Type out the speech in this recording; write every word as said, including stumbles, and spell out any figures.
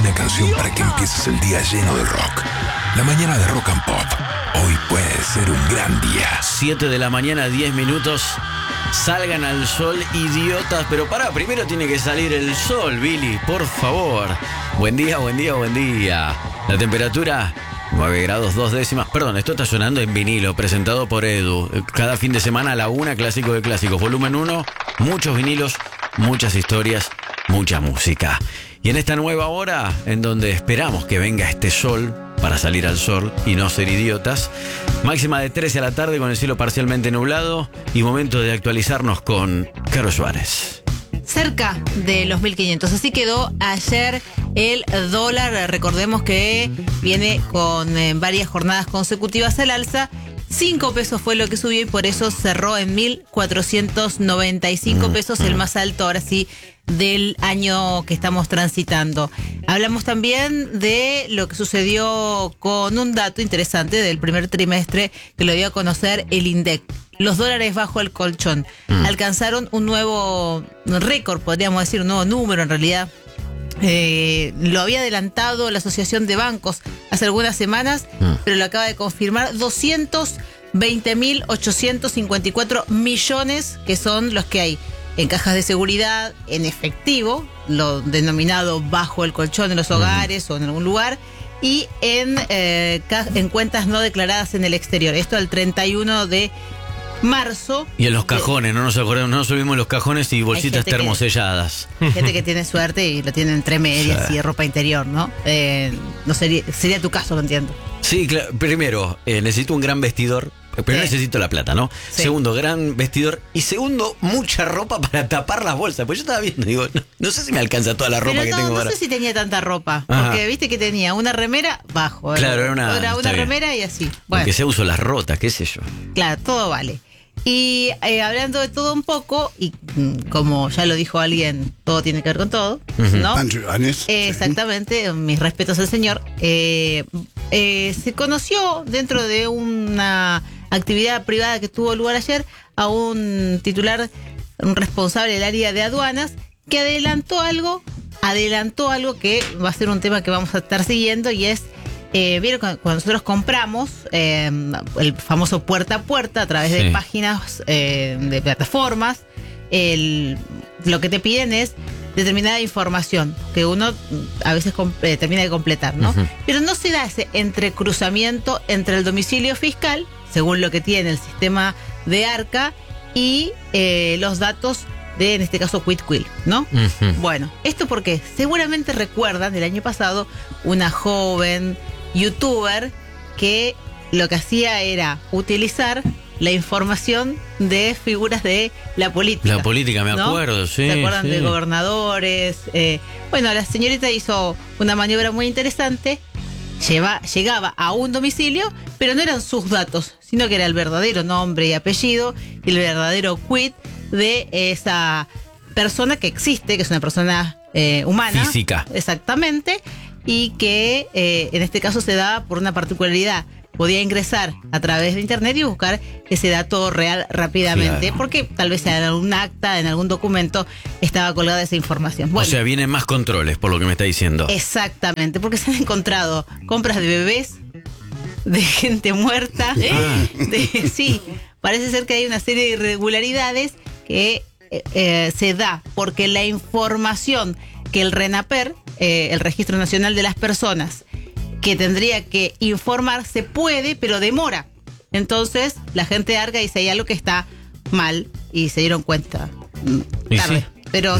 Una canción para que empieces el día lleno de rock. La mañana de Rock and Pop. Hoy puede ser un gran día. siete de la mañana, diez minutos. Salgan al sol, idiotas. Pero pará, primero tiene que salir el sol, Billy, por favor. Buen día, buen día, buen día. La temperatura, nueve grados, dos décimas. Perdón, esto está sonando en vinilo, presentado por Edu. Cada fin de semana a la una, clásico de clásicos. Volumen uno, muchos vinilos, muchas historias, mucha música. Y en esta nueva hora, en donde esperamos que venga este sol para salir al sol y no ser idiotas, máxima de trece a la tarde con el cielo parcialmente nublado y momento de actualizarnos con Caro Suárez. Cerca de los mil quinientos, así quedó ayer el dólar. Recordemos que viene con eh, varias jornadas consecutivas al alza. Cinco pesos fue lo que subió y por eso cerró en mil cuatrocientos noventa y cinco pesos, el más alto ahora sí del año que estamos transitando. Hablamos también de lo que sucedió con un dato interesante del primer trimestre que lo dio a conocer el INDEC. Los dólares bajo el colchón mm. alcanzaron un nuevo récord, podríamos decir, un nuevo número en realidad. Eh, lo había adelantado la Asociación de Bancos hace algunas semanas, mm. pero lo acaba de confirmar. Doscientos veinte mil ochocientos cincuenta y cuatro millones que son los que hay en cajas de seguridad, en efectivo, lo denominado bajo el colchón en los hogares mm. o en algún lugar, y en, eh, en cuentas no declaradas en el exterior. Esto al treinta y uno de marzo. Y en los cajones, no nos acordemos, no nos olvidemos los cajones y bolsitas termoselladas. Hay gente que tiene suerte y lo tiene entre medias sí. y ropa interior, ¿no? Eh, no sería, sería tu caso, lo entiendo. Sí, claro. Primero, eh, necesito un gran vestidor. Primero sí. necesito la plata, ¿no? Sí. Segundo, gran vestidor. Y segundo, mucha ropa para tapar las bolsas. Pues yo estaba viendo, digo, no, no sé si me alcanza toda la ropa Pero que no, tengo no ahora. No sé si tenía tanta ropa. Ajá. Porque viste que tenía una remera bajo. Claro, era una, era una remera y así. Bueno. Porque se uso las rotas, qué sé yo. Claro, todo vale. Y eh, hablando de todo un poco, y como ya lo dijo alguien, todo tiene que ver con todo, uh-huh. ¿no? Eh, exactamente, mis respetos al señor. Eh, eh, se conoció dentro de una actividad privada que tuvo lugar ayer a un titular, un responsable del área de aduanas, que adelantó algo, adelantó algo que va a ser un tema que vamos a estar siguiendo y es Eh, vieron cuando, cuando nosotros compramos eh, el famoso puerta a puerta a través sí. de páginas eh, de plataformas, el, lo que te piden es determinada información que uno a veces eh, termina de completar, ¿no? Uh-huh. Pero no se da ese entrecruzamiento entre el domicilio fiscal, según lo que tiene el sistema de ARCA, y eh, los datos de, en este caso, Quitquill, ¿no? Uh-huh. Bueno, esto porque seguramente recuerdan del año pasado una joven youtuber que lo que hacía era utilizar la información de figuras de la política. La política, me ¿no? acuerdo, sí. ¿Se acuerdan sí. de gobernadores? Eh, bueno, la señorita hizo una maniobra muy interesante. Lleva, llegaba a un domicilio, pero no eran sus datos, sino que era el verdadero nombre y apellido y el verdadero quit de esa persona que existe, que es una persona eh, humana. Física. Exactamente. Y que eh, en este caso se da por una particularidad. Podía ingresar a través de internet y buscar ese dato real rápidamente, claro. porque tal vez en algún acta, en algún documento, estaba colgada esa información. Bueno, o sea, vienen más controles, por lo que me está diciendo. Exactamente, porque se han encontrado compras de bebés, de gente muerta. ¿Eh? De, sí, parece ser que hay una serie de irregularidades que eh, eh, se da porque la información que el RENAPER, eh, el Registro Nacional de las Personas, que tendría que informar, se puede, pero demora. Entonces, la gente de ARCA dice, hay algo que está mal, y se dieron cuenta tarde. Sí. Pero